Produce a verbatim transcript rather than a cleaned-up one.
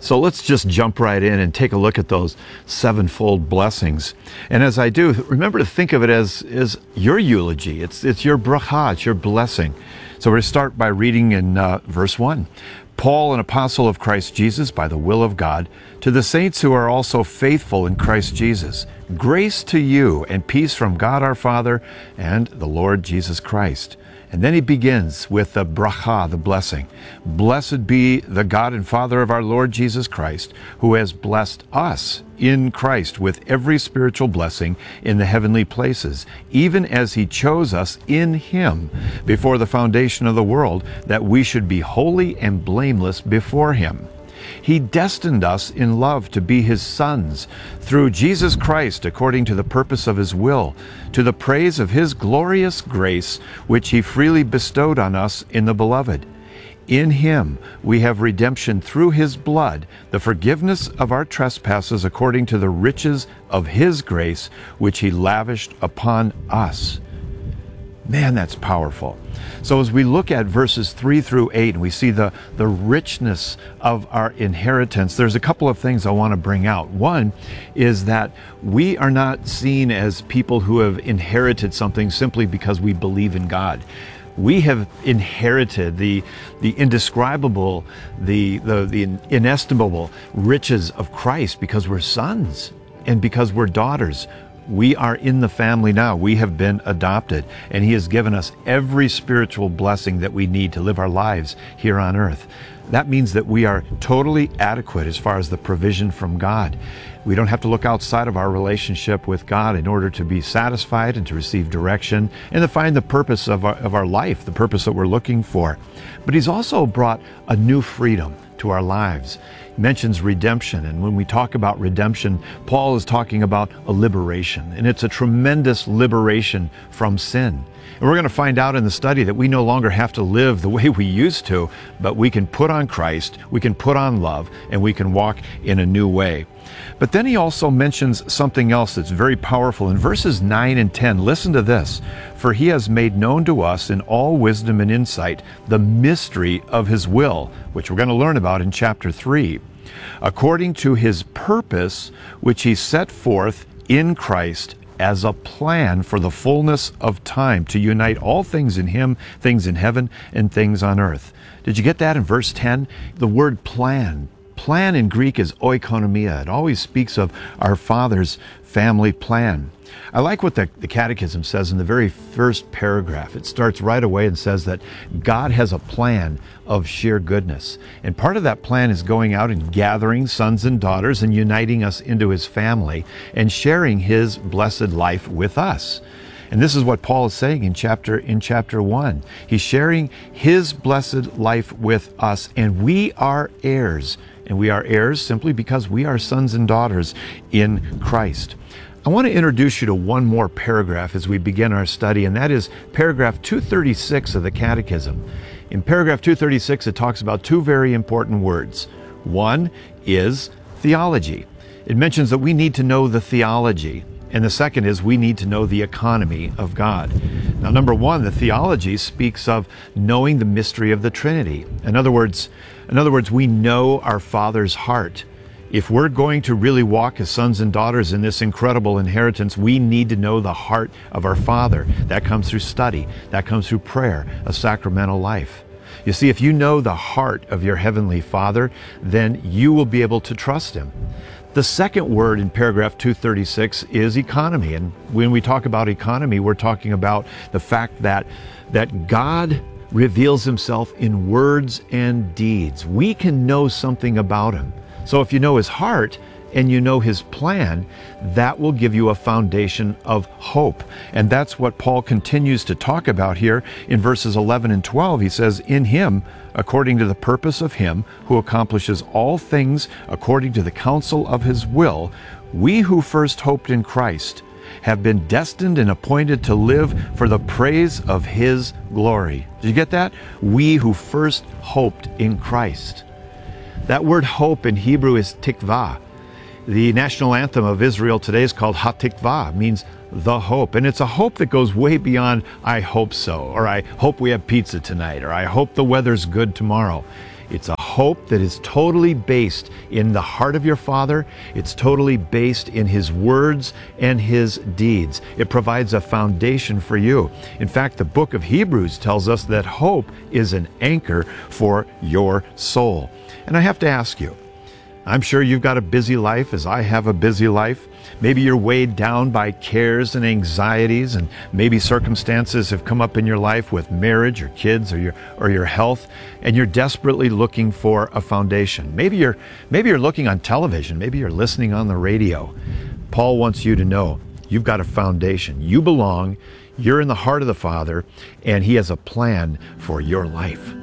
So let's just jump right in and take a look at those sevenfold blessings. And as I do, remember to think of it as, as your eulogy. It's, it's your bracha, it's your blessing. So we're going to start by reading in uh, verse one. Paul, an apostle of Christ Jesus, by the will of God, to the saints who are also faithful in Christ Jesus, grace to you and peace from God our Father and the Lord Jesus Christ. And then he begins with the bracha, the blessing. Blessed be the God and Father of our Lord Jesus Christ, who has blessed us in Christ with every spiritual blessing in the heavenly places, even as he chose us in him before the foundation of the world, that we should be holy and blameless before him. He destined us in love to be his sons through Jesus Christ, according to the purpose of his will, to the praise of his glorious grace, which he freely bestowed on us in the Beloved. In him we have redemption through his blood, the forgiveness of our trespasses according to the riches of his grace, which he lavished upon us. Man, that's powerful. So as we look at verses three through eight, and we see the, the richness of our inheritance, there's a couple of things I want to bring out. One is that we are not seen as people who have inherited something simply because we believe in God. We have inherited the, the indescribable, the, the, the inestimable riches of Christ because we're sons and because we're daughters. We are in the family now. We have been adopted, and he has given us every spiritual blessing that we need to live our lives here on earth. That means that we are totally adequate as far as the provision from God. We don't have to look outside of our relationship with God in order to be satisfied and to receive direction and to find the purpose of our, of our life, the purpose that we're looking for. But he's also brought a new freedom to our lives. He mentions redemption, and when we talk about redemption, Paul is talking about a liberation, and it's a tremendous liberation from sin. And we're going to find out in the study that we no longer have to live the way we used to, but we can put on Christ, we can put on love, and we can walk in a new way. But then he also mentions something else that's very powerful. In verses nine and ten, listen to this. For he has made known to us in all wisdom and insight the mystery of his will, which we're going to learn about in chapter three, according to his purpose, which he set forth in Christ as a plan for the fullness of time, to unite all things in him, things in heaven and things on earth. Did you get that in verse ten? The word plan. Plan in Greek is oikonomia. It always speaks of our Father's family plan. I like what the, the Catechism says in the very first paragraph. It starts right away and says that God has a plan of sheer goodness. And part of that plan is going out and gathering sons and daughters and uniting us into his family and sharing his blessed life with us. And this is what Paul is saying in chapter in chapter one. He's sharing his blessed life with us, and we are heirs. And we are heirs simply because we are sons and daughters in Christ. I want to introduce you to one more paragraph as we begin our study, and that is paragraph two thirty-six of the Catechism. In paragraph two thirty-six, it talks about two very important words. One is theology. It mentions that we need to know the theology. And the second is we need to know the economy of God. Now, number one, the theology speaks of knowing the mystery of the Trinity. In other words, in other words, we know our Father's heart. If we're going to really walk as sons and daughters in this incredible inheritance, we need to know the heart of our Father. That comes through study. That comes through prayer, a sacramental life. You see, if you know the heart of your Heavenly Father, then you will be able to trust him. The second word in paragraph two thirty-six is economy. And when we talk about economy, we're talking about the fact that, that God reveals himself in words and deeds. We can know something about him. So if you know his heart and you know his plan, that will give you a foundation of hope. And that's what Paul continues to talk about here in verses eleven and twelve. He says, in him, according to the purpose of him who accomplishes all things according to the counsel of his will, we who first hoped in Christ have been destined and appointed to live for the praise of his glory. Did you get that? We who first hoped in Christ. That word hope in Hebrew is tikvah. The national anthem of Israel today is called Hatikvah, means the hope. And it's a hope that goes way beyond, I hope so, or I hope we have pizza tonight, or I hope the weather's good tomorrow. It's a hope that is totally based in the heart of your Father. It's totally based in His words and His deeds. It provides a foundation for you. In fact, the book of Hebrews tells us that hope is an anchor for your soul. And I have to ask you, I'm sure you've got a busy life, as I have a busy life. Maybe you're weighed down by cares and anxieties, and maybe circumstances have come up in your life with marriage or kids or your or your health, and you're desperately looking for a foundation. Maybe you're maybe you're looking on television, maybe you're listening on the radio. Paul wants you to know you've got a foundation. You belong, you're in the heart of the Father, and He has a plan for your life.